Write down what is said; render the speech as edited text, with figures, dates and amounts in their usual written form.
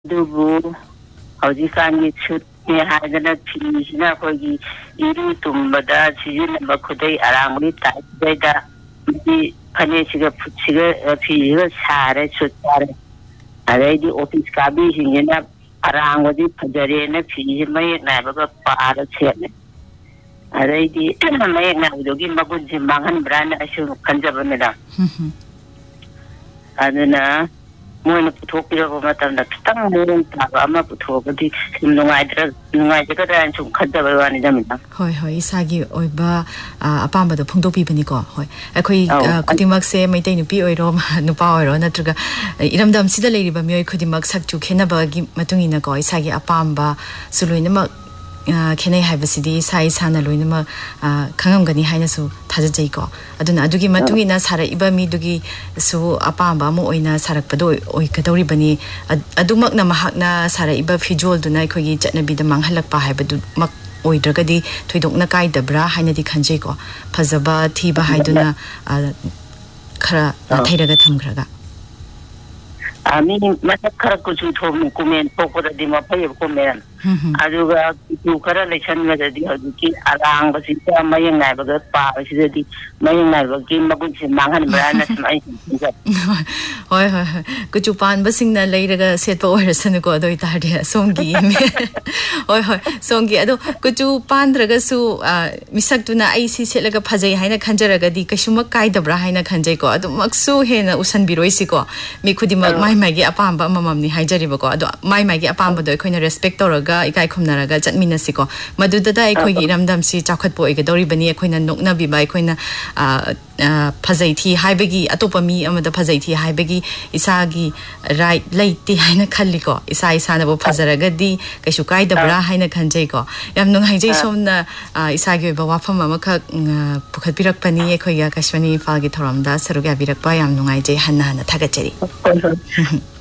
dubu hꯧꯖꯤꯛꯀꯥꯟꯒꯤ ꯁꯨꯠꯅꯦ ꯍꯥꯏꯗꯅ ꯐꯤꯁꯤꯅ ꯑꯩꯈꯣꯏꯒꯤ ꯏꯔꯨ ꯇꯨꯝꯕꯗ ꯁꯤꯖꯤꯟꯅꯕ ꯈꯨꯗꯩ ꯑꯔꯥꯡꯕꯒꯤ ꯇꯥꯏꯞꯇꯩꯗ ꯐꯅꯦꯛꯁꯤꯒ ꯐꯨꯠꯁꯤꯒ ꯐꯤꯁꯤꯒ ꯁꯥꯔꯦ ꯁꯨꯠ ꯁꯥꯔꯦ ꯑꯗꯩꯗꯤ ꯑꯣꯐꯤꯁ ꯀꯥꯕꯤꯁꯤꯡꯁꯤꯅ ꯑꯔꯥꯡꯕꯗꯤ ꯐꯖꯔꯦꯅ ꯐꯤꯁꯤ ꯃꯌꯦꯛ ꯅꯥꯏꯕꯒ ꯄꯥꯔ ꯁꯦꯠꯂꯦ ꯑꯗꯩꯗꯤ ꯃꯌꯦꯛ ꯅꯥꯏꯕꯗꯨꯒꯤ ꯃꯒꯨꯟꯁꯤ ꯃꯥꯡꯍꯟꯕ꯭ꯔꯥꯅ ꯑꯩꯁꯨ ꯈꯟꯖꯕ ꯃꯦꯗꯥꯝ ꯑꯗꯨꯅ मोइन पुथोपिरबो मतमदा खितंग मोरंग ताबा अमा पुथोबदि नुंगाइजगदरा सुम खजबा वानि जमिना होय होय इसागी ओइबा अपामबदो फोंदोपिबनि को होय अखोइ खुदिमक से मैतै नुपि ओइरो नुपा ओइरो नत्रगा इरमदम सिदा लेरिबा मियोय खुदिमक सक्चु खेनबगी मतुंगिना को इसागी अपामबा सुलुइनमक खेनै हाइबसिदि साइ साना लोइनम खंगमगनि हाइनसु थाजजैको अदुना अदुगी मतुंगिना साराइबा मिदुगी सु अपामबा मो ओइना सारकपदो ओइकदौरिबनि अदुमकना महाकना साराइबा फिजोलदुना अखोगी चटनबिदा मांगहलकपा हाइबदु मक ओइद्रगदि थोइदोकना काइदब्रा हाइनदि खंजैको फजबा थीबा हाइदुना खरा थैरगा थमग्रगा आमी मतलब खरा कुछ थोम कमेंट पोकोदि मफय कमेंट अदुगा कुछ खरा लेसन गदि हजुकी अरांग बसिता मयंग नायबगा पाबसिदि मयंग नायबगी मगुन से मांगन ब्राना समाइ होय होय कुछ पान बसिंगना लेरगा सेटपा ओरसनको अदोइ तारदे सोंगी होय होय सोंगी अदो कुछ पानद्रगसु मिसक्तुना आइसी सेटलगा फजै हाइना खंजरगदि कशुमक काइदब्रा हाइना खंजैको अदु मक्सु हेना उसन बिरोइसिको मिखुदिमक माइ माइगी अपामबा मममनि हाइजरिबको अदो माइ माइगी अपामबदो अखोइना रेस्पेक्ट तौरगा इकाइ खुमनरगा चटमिनसिको मदुददा अखोइगी इरमदमसि चाखतपो ओइगदौरिबनि अखोइना नोकनबिबा अखोइना फजै थि हाइबगी अतोपा मी अमदा फजै थि हाइबगी इसागी राइट लैति हाइना खल्लिको इसा इसानबो फजरगदि कैसु काइदब्रा हाइना खंजैको याम नुंगाइजै सोमना इसागी ओइबा वाफम अमखा पुखतपिरकपनि अखोइगा कश्मनी फागी थोरमदा सरुगा बिरकपा याम नुंगाइजै हन्ना हन्ना थागचरी